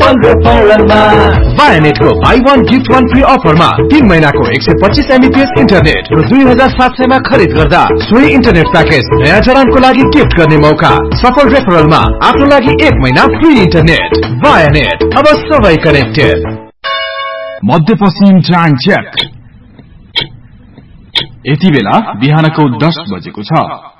Vianet को buy one gift one free offer मा 3 महिनाको 125 Mbps इन्टरनेट र 2700 मा खरिद गर्दा सोही इन्टरनेट प्याकेज नयाँ जडानको लागि गिफ्ट गर्ने मौका। सफल रेफरल मा आफ्नो लागि 1 महिना फ्री इन्टरनेट। Vianet, अब सबै कनेक्टेड। मध्यपश्चिम टाइम चेक। यति बेला बिहानको 10 बजेको छ।